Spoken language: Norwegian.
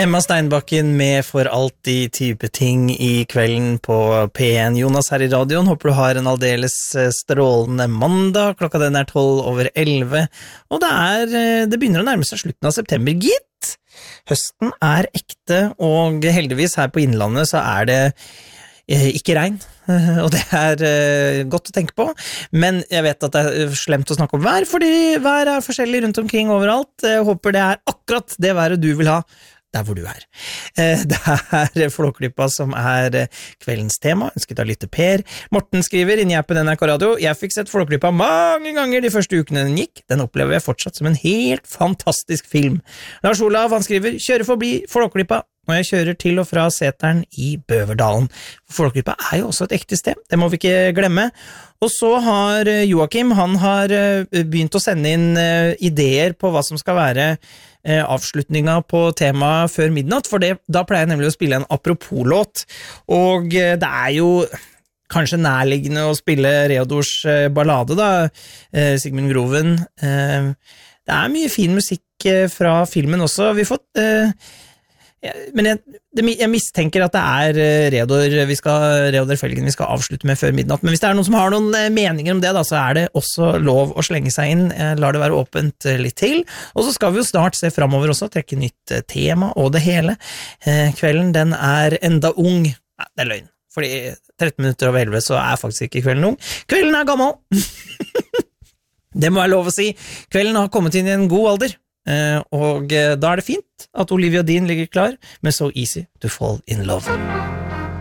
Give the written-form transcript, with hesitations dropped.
Emma Steinbakken med For alltid type ting I kvelden på P1. Jonas her I radioen, håper du har en aldeles strålende mandag. Klokka den 11:12, og det begynner å nærme seg slutten av september, gitt. Høsten ekte, og heldigvis her på Innlandet så det ikke regn, og det godt å tenke på, men jeg vet at det slemt å snakke om vær, fordi vær forskjellig rundt omkring overalt. Jeg håper det akkurat det været du vil ha der hvor du Det Flåklypa som kveldens tema, ønsket av lytte Per. Morten skriver inn I appen NRK Radio: Jeg fikk sett Flåklypa mange ganger de første ukene den gikk. Den opplever jeg fortsatt som en helt fantastisk film. Lars Olav, han skriver: Kjøre forbi Flåklypa når jeg kjører til og fra Seteren I Bøverdalen. Flåklypa jo også et ekte sted, det må vi ikke glemme. Og så har Joakim, han har begynt å sende inn ideer på hva som skal være avslutninga på temaet før midnatt, for da pleier jeg nemlig å spille en apropos-låt, og det jo kanskje nærliggende å spille Reodors ballade da, Sigmund Groven. Det mye fin musikk fra filmen også. Vi har fått men jeg mistenker at det Reodor Felgen vi skal avslutte med før midnatt, men hvis det noen som har noen meninger om det da, så det også lov å slenge seg inn. Jeg lar det være åpent litt til, og så skal vi jo snart se fremover også, trekke nytt tema og det hele. Kvelden den enda ung. Nei, det løgn, fordi 13 minutter over 11 så faktisk ikke kvelden ung. Kvelden gammel. Det må jeg lov å si. Kvelden har kommet inn I en god alder. Og da det fint at Olivia Dean ligger klar med So Easy to Fall in Love.